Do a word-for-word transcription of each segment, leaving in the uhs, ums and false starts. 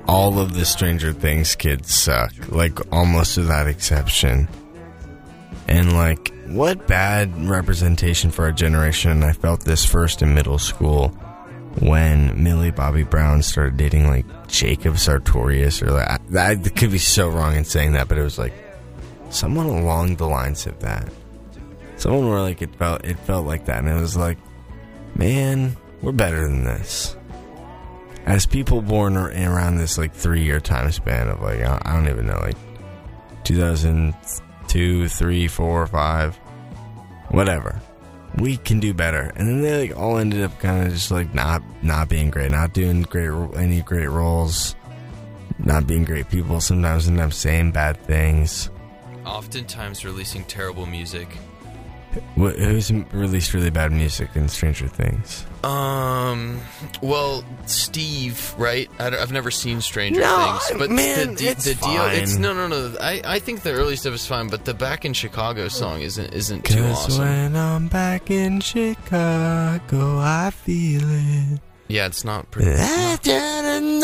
all of the Stranger Things kids suck, like almost without exception. And like, what bad representation for our generation. I felt this first in middle school when Millie Bobby Brown started dating like Jacob Sartorius, or like, I, I could be so wrong in saying that, but it was like someone along the lines of that. Someone where like it felt it felt like that, and it was like, man, we're better than this. As people born around this like three year time span of like, I don't even know, like two thousand two, three, four, five, whatever. We can do better. And then they like all ended up kind of just like not not being great, not doing great any great roles, not being great people. Sometimes, sometimes saying bad things. Oftentimes releasing terrible music. What, who's released really bad music in Stranger Things? Um, well, Steve, right? I I've never seen Stranger no, Things, but man, the, it's the fine. deal, it's no, no, no. I, I think the early stuff is fine, but the Back in Chicago song isn't isn't too awesome. When I'm back in Chicago, I feel it. Yeah, it's not pretty. Not. And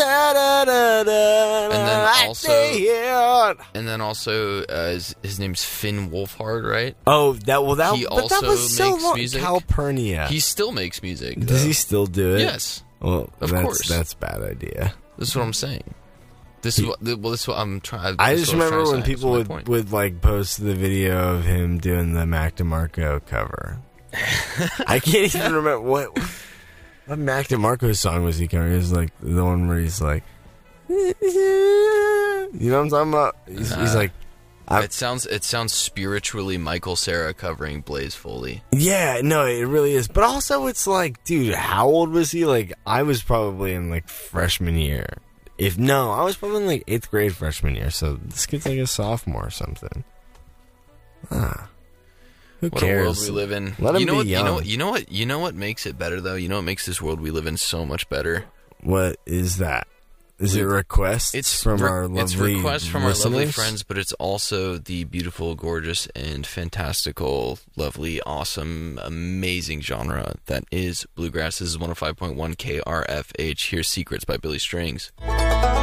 then also, and then also, uh, his, his name's Finn Wolfhard, right? Oh, that well, that he but also that was so makes long. music. Calpurnia. He still makes music. Does though. he still do it? Yes. Well, of that's, course. That's a bad idea. This is what I'm saying. This is what. Well, this is what I'm trying. I just remember when say. people would, would like post the video of him doing the Mac DeMarco cover. I can't even remember what. What Mac DeMarco song was he covering? It was like the one where he's like, you know what I'm talking about? He's, uh, he's like, I, it sounds it sounds spiritually Michael Cera covering Blaze Foley. Yeah, no, it really is. But also, it's like, dude, how old was he? Like, I was probably in like freshman year. If no, I was probably in like eighth grade freshman year. So this kid's like a sophomore or something. Ah. Who what cares? a world we live in. Let him you know be what, young. You know what? You know what? You know what makes it better, though. You know what makes this world we live in so much better. What is that? Is it requests it's from re- our lovely It's requests from listeners? our lovely friends, but it's also the beautiful, gorgeous, and fantastical, lovely, awesome, amazing genre that is bluegrass. This is one oh five point one K R F H. Here's Secrets by Billy Strings.